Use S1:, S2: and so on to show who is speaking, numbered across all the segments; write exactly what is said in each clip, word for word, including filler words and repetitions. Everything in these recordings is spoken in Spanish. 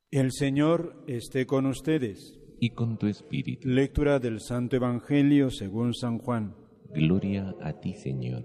S1: El Señor esté con ustedes.
S2: Y con tu espíritu.
S1: Lectura del Santo Evangelio según San Juan.
S2: Gloria a ti, Señor.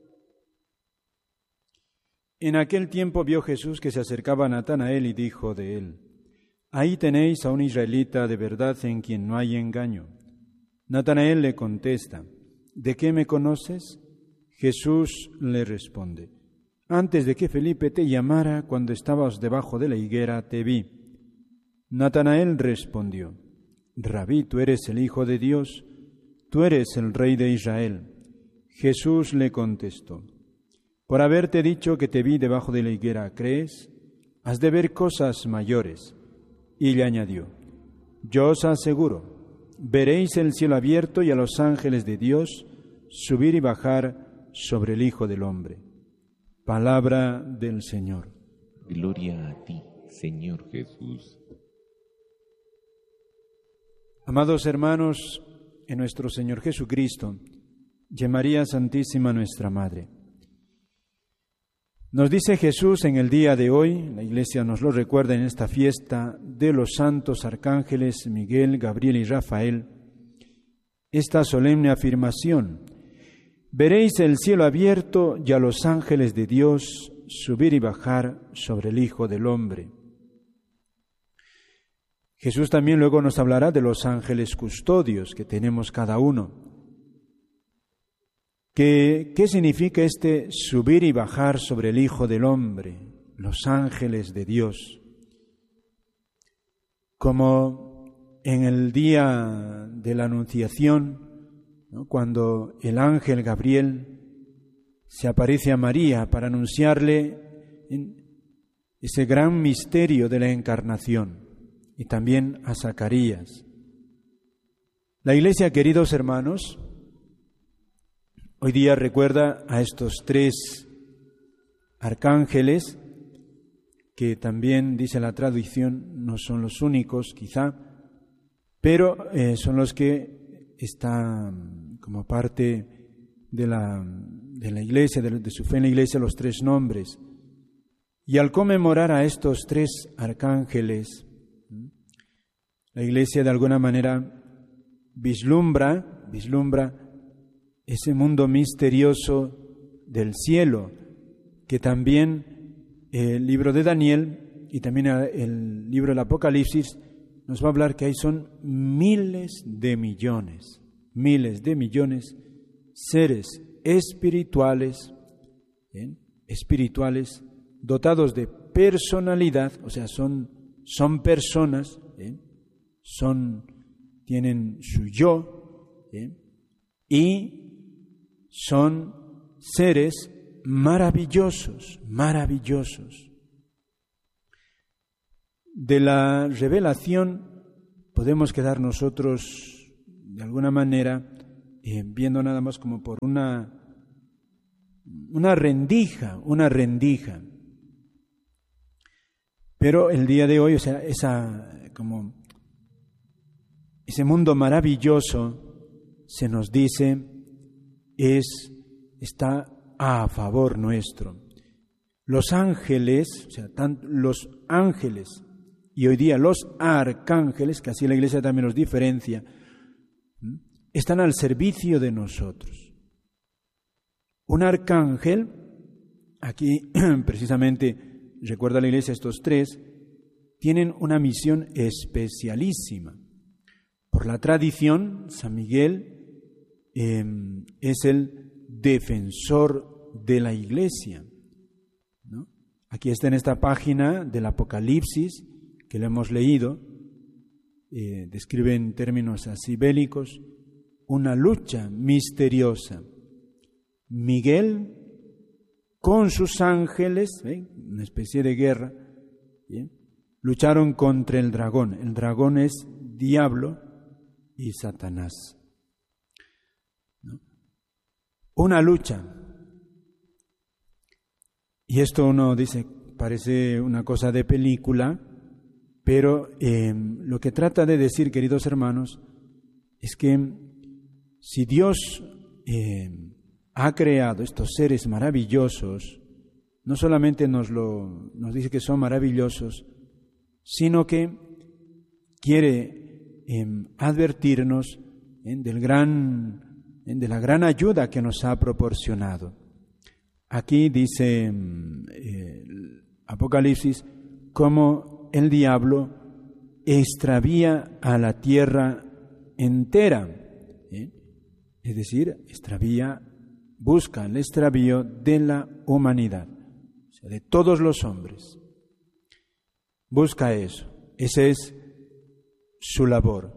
S1: En aquel tiempo vio Jesús que se acercaba a Natanael y dijo de él: Ahí tenéis a un israelita de verdad en quien no hay engaño. Natanael le contesta: ¿De qué me conoces? Jesús le responde: Antes de que Felipe te llamara, cuando estabas debajo de la higuera, te vi. Natanael respondió: Rabí, tú eres el Hijo de Dios, tú eres el Rey de Israel. Jesús le contestó: Por haberte dicho que te vi debajo de la higuera, ¿crees? Has de ver cosas mayores. Y le añadió: Yo os aseguro, veréis el cielo abierto y a los ángeles de Dios subir y bajar sobre el Hijo del Hombre. Palabra del Señor.
S2: Gloria a ti, Señor Jesús.
S1: Amados hermanos, en nuestro Señor Jesucristo y en María Santísima nuestra Madre, nos dice Jesús en el día de hoy, la Iglesia nos lo recuerda en esta fiesta de los santos arcángeles Miguel, Gabriel y Rafael, esta solemne afirmación: veréis el cielo abierto y a los ángeles de Dios subir y bajar sobre el Hijo del Hombre. Jesús también luego nos hablará de los ángeles custodios que tenemos cada uno. ¿Qué, qué significa este subir y bajar sobre el Hijo del Hombre, los ángeles de Dios? Como en el día de la Anunciación, ¿no?, cuando el ángel Gabriel se aparece a María para anunciarle ese gran misterio de la Encarnación, y también a Zacarías. La Iglesia, queridos hermanos, hoy día recuerda a estos tres arcángeles, que también, dice la tradición, no son los únicos quizá, pero eh, son los que están como parte de la, de la Iglesia, de, de su fe en la Iglesia, los tres nombres. Y al conmemorar a estos tres arcángeles, la Iglesia de alguna manera vislumbra, vislumbra ese mundo misterioso del cielo, que también el libro de Daniel y también el libro del Apocalipsis nos va a hablar que ahí son miles de millones, miles de millones seres espirituales, ¿bien?, espirituales, dotados de personalidad, o sea, son, son personas, ¿bien?, Son, tienen su yo, ¿eh? y son seres maravillosos, maravillosos. De la revelación podemos quedar nosotros, de alguna manera, eh, viendo nada más como por una, una rendija, una rendija. Pero el día de hoy, o sea, esa como ese mundo maravilloso, se nos dice, es, está a favor nuestro. Los ángeles, o sea, tanto los ángeles y hoy día los arcángeles, que así la Iglesia también los diferencia, están al servicio de nosotros. Un arcángel, aquí precisamente recuerda la Iglesia estos tres, tienen una misión especialísima. Por la tradición, San Miguel eh, es el defensor de la Iglesia, ¿no? Aquí está en esta página del Apocalipsis, que lo hemos leído, eh, describe en términos así bélicos, una lucha misteriosa. Miguel con sus ángeles, ¿eh?, una especie de guerra, ¿bien?, lucharon contra el dragón. El dragón es diablo y Satanás, ¿no? Una lucha. Y esto uno dice, parece una cosa de película, pero eh, lo que trata de decir, queridos hermanos, es que si Dios eh, ha creado estos seres maravillosos, no solamente nos, lo, nos dice que son maravillosos, sino que quiere eh, advertirnos eh, del gran, eh, de la gran ayuda que nos ha proporcionado. Aquí dice eh, el Apocalipsis cómo el diablo extravía a la tierra entera, ¿eh? Es decir, extravía, busca el extravío de la humanidad, o sea, de todos los hombres. Busca eso, esa es su labor.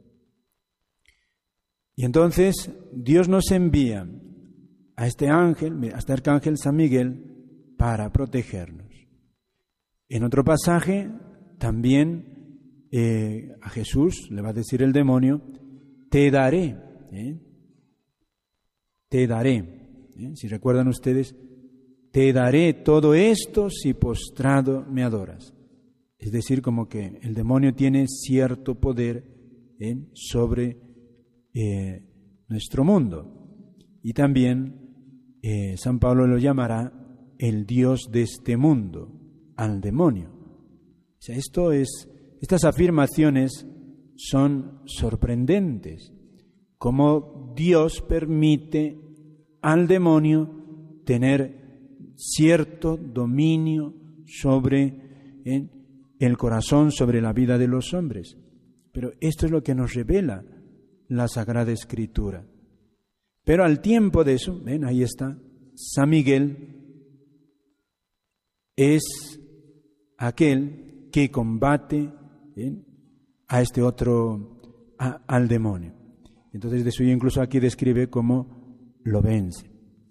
S1: Y entonces Dios nos envía a este ángel, a este arcángel San Miguel, para protegernos. En otro pasaje también eh, a Jesús le va a decir el demonio, te daré, ¿eh? te daré, ¿eh? si recuerdan ustedes, te daré todo esto si postrado me adoras. Es decir, como que el demonio tiene cierto poder ¿eh? sobre eh, nuestro mundo. Y también eh, San Pablo lo llamará el Dios de este mundo, al demonio. O sea, esto es, estas afirmaciones son sorprendentes, como Dios permite al demonio tener cierto dominio sobre ¿eh? el corazón, sobre la vida de los hombres. Pero esto es lo que nos revela la Sagrada Escritura. Pero al tiempo de eso, ven, ahí está, San Miguel es aquel que combate ¿eh? a este otro, a, al demonio. Entonces de eso incluso aquí describe cómo lo vence.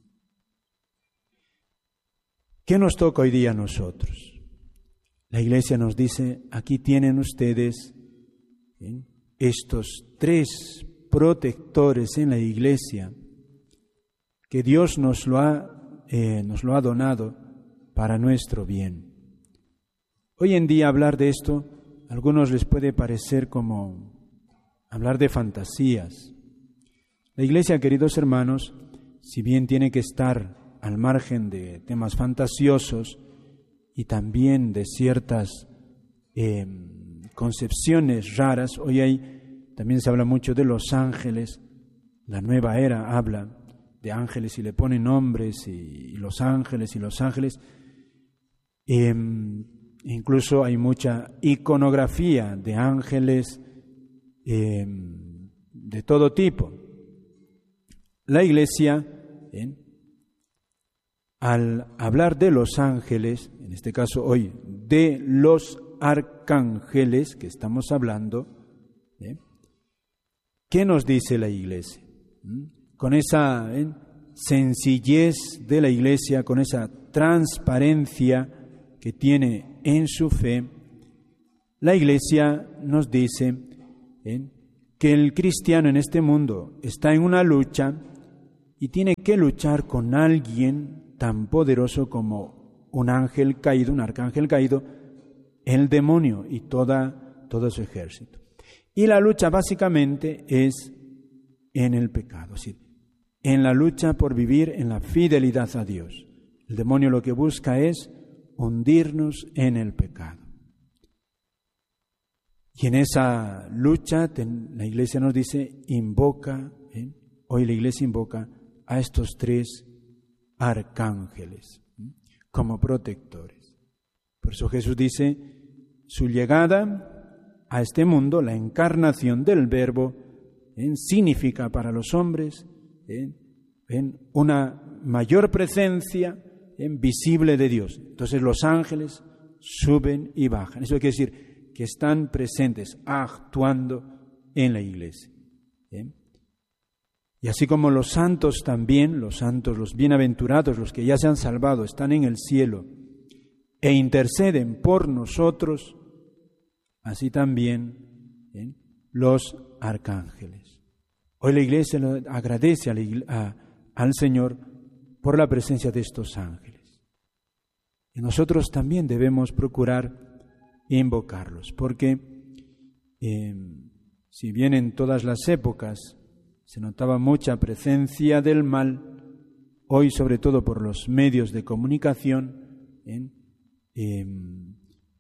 S1: ¿Qué nos toca hoy día a nosotros? La Iglesia nos dice, aquí tienen ustedes ¿eh? estos tres protectores en la Iglesia que Dios nos lo ha, eh, nos lo ha donado para nuestro bien. Hoy en día hablar de esto, a algunos les puede parecer como hablar de fantasías. La Iglesia, queridos hermanos, si bien tiene que estar al margen de temas fantasiosos y también de ciertas eh, concepciones raras, hoy hay, también se habla mucho de los ángeles, la nueva era habla de ángeles y le pone nombres y, y los ángeles y los ángeles. Eh, incluso hay mucha iconografía de ángeles eh, de todo tipo. La Iglesia, eh, al hablar de los ángeles, en este caso hoy de los arcángeles que estamos hablando, eh, ¿qué nos dice la Iglesia? ¿Mm? Con esa ¿eh? sencillez de la Iglesia, con esa transparencia que tiene en su fe, la Iglesia nos dice ¿eh? que el cristiano en este mundo está en una lucha y tiene que luchar con alguien tan poderoso como un ángel caído, un arcángel caído, el demonio y toda, todo su ejército. Y la lucha básicamente es en el pecado, ¿sí? En la lucha por vivir en la fidelidad a Dios. El demonio lo que busca es hundirnos en el pecado. Y en esa lucha la Iglesia nos dice, invoca, ¿eh? hoy la Iglesia invoca a estos tres arcángeles ¿eh? como protectores. Por eso Jesús dice, su llegada a este mundo, la encarnación del Verbo, ¿eh? significa para los hombres ¿eh? en una mayor presencia ¿eh? visible de Dios. Entonces los ángeles suben y bajan. Eso quiere decir que están presentes, actuando en la Iglesia. ¿eh? Y así como los santos también, los santos, los bienaventurados, los que ya se han salvado, están en el cielo e interceden por nosotros, así también ¿eh? los arcángeles. Hoy la Iglesia agradece a la iglesia, a, al Señor por la presencia de estos ángeles. Y nosotros también debemos procurar invocarlos, porque eh, si bien en todas las épocas se notaba mucha presencia del mal, hoy sobre todo por los medios de comunicación, ¿eh? Eh,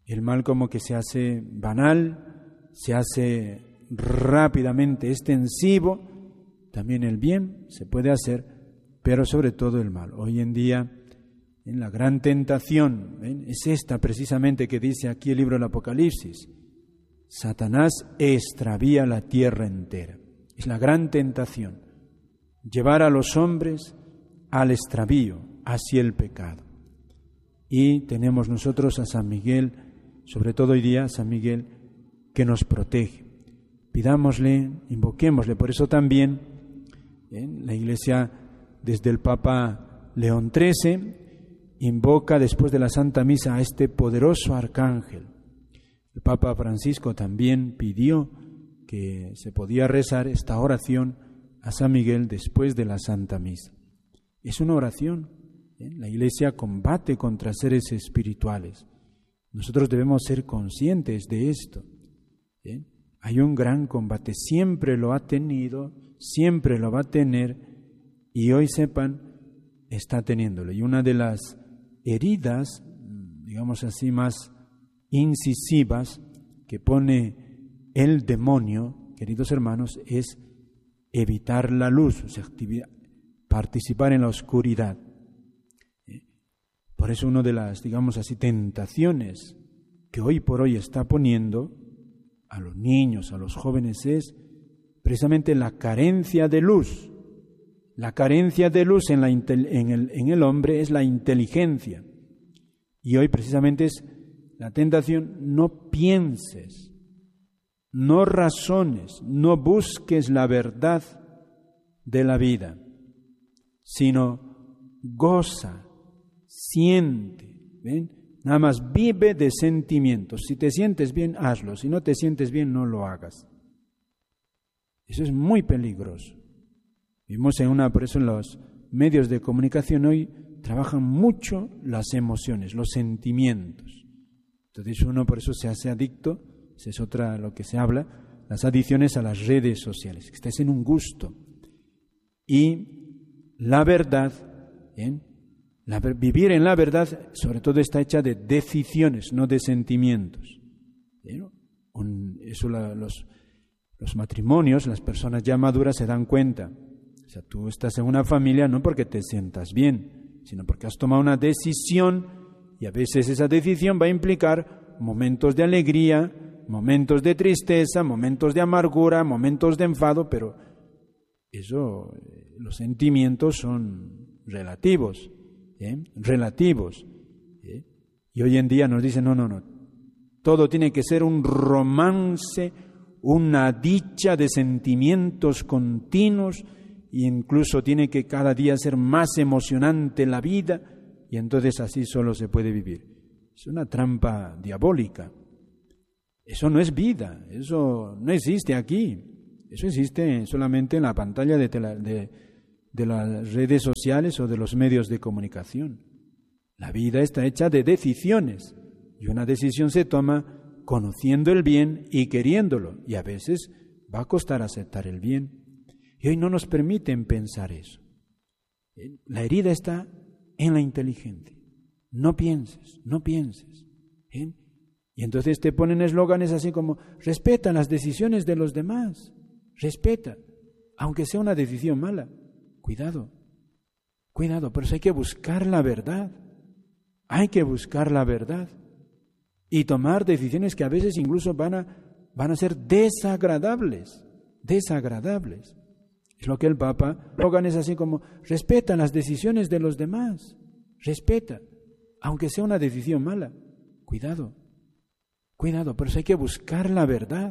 S1: El mal como que se hace banal, se hace rápidamente extensivo. También el bien se puede hacer, pero sobre todo el mal. Hoy en día, en la gran tentación, ¿ven? Es esta precisamente que dice aquí el libro del Apocalipsis. Satanás extravía la tierra entera. Es la gran tentación, llevar a los hombres al extravío, hacia el pecado. Y tenemos nosotros a San Miguel, sobre todo hoy día San Miguel, que nos protege. Pidámosle, invoquémosle. Por eso también ¿eh? la Iglesia, desde el Papa León trece, invoca después de la Santa Misa a este poderoso arcángel. El Papa Francisco también pidió que se podía rezar esta oración a San Miguel después de la Santa Misa. Es una oración. ¿eh? La Iglesia combate contra seres espirituales. Nosotros debemos ser conscientes de esto. ¿eh? Hay un gran combate, siempre lo ha tenido, siempre lo va a tener, y hoy sepan, está teniéndolo. Y una de las heridas, digamos así, más incisivas que pone el demonio, queridos hermanos, es evitar la luz, o sea, actividad, participar en la oscuridad. Por eso una de las, digamos así, tentaciones que hoy por hoy está poniendo a los niños, a los jóvenes, es precisamente la carencia de luz. La carencia de luz en, la, en, el, en el hombre es la inteligencia. Y hoy precisamente es la tentación: no pienses, no razones, no busques la verdad de la vida, sino goza, siente, ¿ven? Nada más vive de sentimientos. Si te sientes bien, hazlo. Si no te sientes bien, no lo hagas. Eso es muy peligroso. Vimos en una, por eso en los medios de comunicación hoy trabajan mucho las emociones, los sentimientos. Entonces uno por eso se hace adicto, esa es otra lo que se habla, las adicciones a las redes sociales, que estás en un gusto. Y la verdad, ¿eh? la, vivir en la verdad sobre todo está hecha de decisiones, no de sentimientos. ¿Eh? Un, eso la, los, los matrimonios, las personas ya maduras se dan cuenta. O sea, tú estás en una familia no porque te sientas bien, sino porque has tomado una decisión, y a veces esa decisión va a implicar momentos de alegría, momentos de tristeza, momentos de amargura, momentos de enfado, pero eso, los sentimientos son relativos, ¿eh? relativos. ¿eh? Y hoy en día nos dicen, no, no, no, todo tiene que ser un romance, una dicha de sentimientos continuos, e incluso tiene que cada día ser más emocionante la vida, y entonces así solo se puede vivir. Es una trampa diabólica. Eso no es vida, eso no existe aquí. Eso existe solamente en la pantalla de, tela, de, de las redes sociales o de los medios de comunicación. La vida está hecha de decisiones, y una decisión se toma conociendo el bien y queriéndolo, y a veces va a costar aceptar el bien. Y hoy no nos permiten pensar eso. La herida está en la inteligencia. No pienses, no pienses. ¿eh? Y entonces te ponen eslóganes así como: respeta las decisiones de los demás, respeta, aunque sea una decisión mala. Cuidado, cuidado, pero hay que buscar la verdad. Hay que buscar la verdad. Y tomar decisiones que a veces incluso van a, van a ser desagradables, desagradables. Es lo que el Papa eslogan es así como: respeta las decisiones de los demás, respeta, aunque sea una decisión mala. Cuidado, cuidado, pero hay que buscar la verdad.